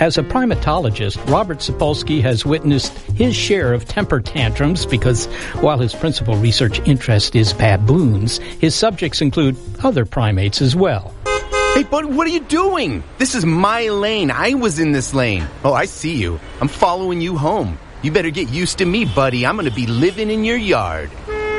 As a primatologist, Robert Sapolsky has witnessed his share of temper tantrums because while his principal research interest is baboons, his subjects include other primates as well. Hey, bud, what are you doing? This is my lane. I was in this lane. Oh, I see you. I'm following you home. You better get used to me, buddy. I'm going to be living in your yard.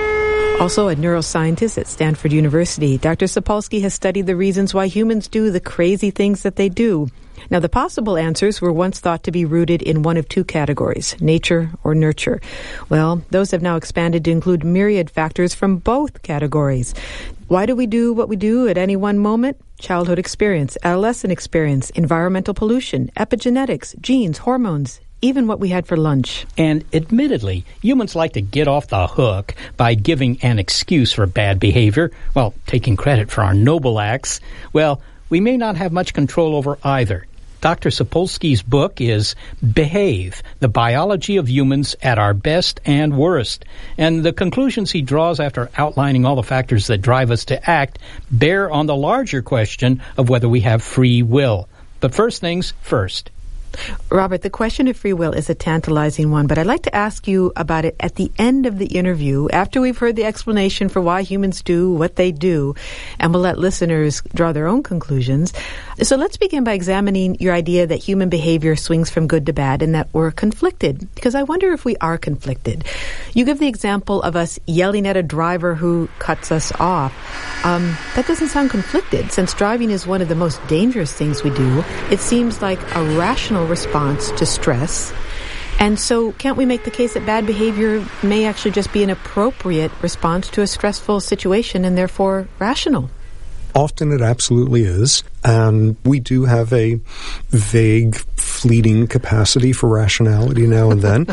Also a neuroscientist at Stanford University, Dr. Sapolsky has studied the reasons why humans do the crazy things that they do. Now, the possible answers were once thought to be rooted in one of two categories, nature or nurture. Well, those have now expanded to include myriad factors from both categories. Why do we do what we do at any one moment? Childhood experience, adolescent experience, environmental pollution, epigenetics, genes, hormones, even what we had for lunch. And admittedly, humans like to get off the hook by giving an excuse for bad behavior, while taking credit for our noble acts. Well, we may not have much control over either. Dr. Sapolsky's book is Behave, The Biology of Humans at Our Best and Worst. And the conclusions he draws after outlining all the factors that drive us to act bear on the larger question of whether we have free will. But first things first. Robert, the question of free will is a tantalizing one, but I'd like to ask you about it at the end of the interview, after we've heard the explanation for why humans do what they do, and we'll let listeners draw their own conclusions. So let's begin by examining your idea that human behavior swings from good to bad and that we're conflicted, because I wonder if we are conflicted. You give the example of us yelling at a driver who cuts us off. That doesn't sound conflicted. Since driving is one of the most dangerous things we do, it seems like a rational response to stress. And so can't we make the case that bad behavior may actually just be an appropriate response to a stressful situation and therefore rational? Often it absolutely is. And we do have a vague, fleeting capacity for rationality now and then.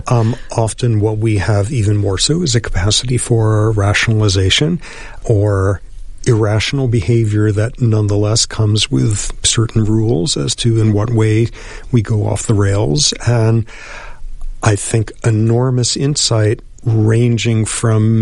Often what we have even more so is a capacity for rationalization or irrational behavior that nonetheless comes with certain rules as to in what way we go off the rails. And I think enormous insight ranging from